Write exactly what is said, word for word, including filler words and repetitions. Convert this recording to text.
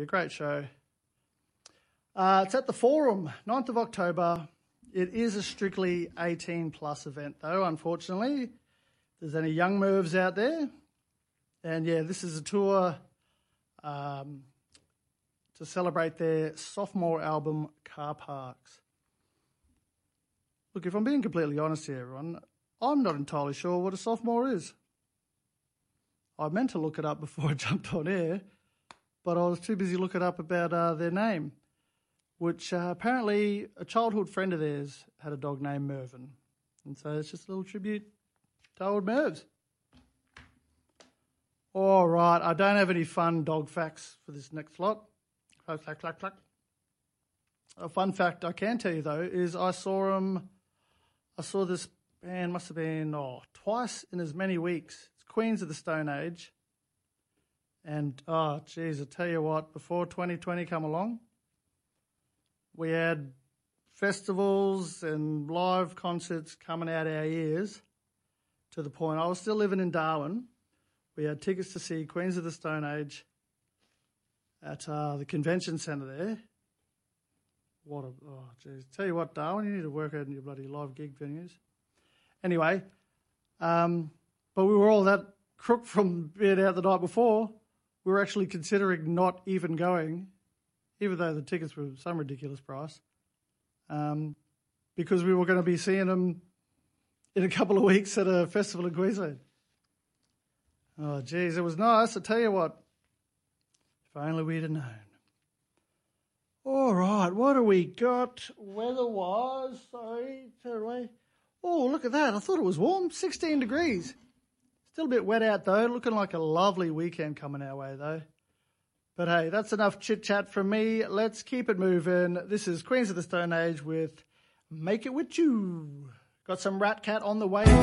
a great show. Uh, it's at the Forum, ninth of October. It is a strictly eighteen plus event, though, unfortunately. If there's any young Mervs out there. And, yeah, this is a tour um, to celebrate their sophomore album, Car Parks. Look, if I'm being completely honest here, everyone, I'm not entirely sure what a sophomore is. I meant to look it up before I jumped on air, but I was too busy looking up about uh, their name, which uh, apparently a childhood friend of theirs had a dog named Mervyn. And so it's just a little tribute to old Mervs. All right, I don't have any fun dog facts for this next lot. Clack, clack, clack, clack. A fun fact I can tell you, though, is I saw him, I saw this band, must have been, oh, twice in as many weeks. It's Queens of the Stone Age. And, oh, geez, I tell you what, before twenty twenty come along, we had festivals and live concerts coming out our ears to the point I was still living in Darwin. We had tickets to see Queens of the Stone Age at uh, the convention centre there. What a, oh, geez. Tell you what, Darwin, you need to work out in your bloody live gig venues. Anyway, um, but we were all that crook from being out the night before. We were actually considering not even going, even though the tickets were some ridiculous price, um, because we were going to be seeing them in a couple of weeks at a festival in Queensland. Oh, geez, it was nice. I tell you what, if only we'd have known. All right, what do we got weather-wise? Sorry, turn away. Oh, look at that. I thought it was warm, sixteen degrees. Still a bit wet out, though. Looking like a lovely weekend coming our way, though. But, hey, that's enough chit-chat from me. Let's keep it moving. This is Queens of the Stone Age with Make It With You. Got some Rat Cat on the way.